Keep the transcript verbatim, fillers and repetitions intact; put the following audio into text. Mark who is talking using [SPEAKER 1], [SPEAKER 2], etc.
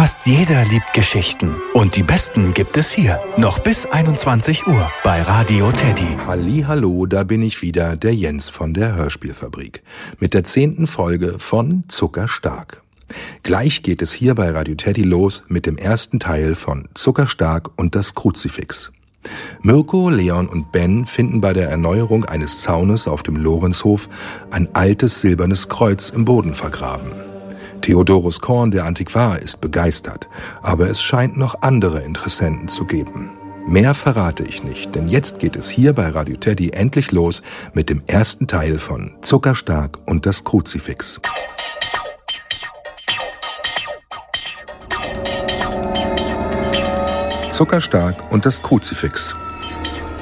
[SPEAKER 1] Fast jeder liebt Geschichten. Und die besten gibt es hier. Noch bis einundzwanzig Uhr bei Radio Teddy.
[SPEAKER 2] Hallihallo, da bin ich wieder, der Jens von der Hörspielfabrik. Mit der zehnten Folge von Zuckerstark. Gleich geht es hier bei Radio Teddy los mit dem ersten Teil von Zuckerstark und das Kruzifix. Mirko, Leon und Ben finden bei der Erneuerung eines Zaunes auf dem Lorenzhof ein altes silbernes Kreuz im Boden vergraben. Theodorus Korn, der Antiquar, ist begeistert, aber es scheint noch andere Interessenten zu geben. Mehr verrate ich nicht, denn jetzt geht es hier bei Radio Teddy endlich los mit dem ersten Teil von Zuckerstark und das Kruzifix. Zuckerstark und das Kruzifix.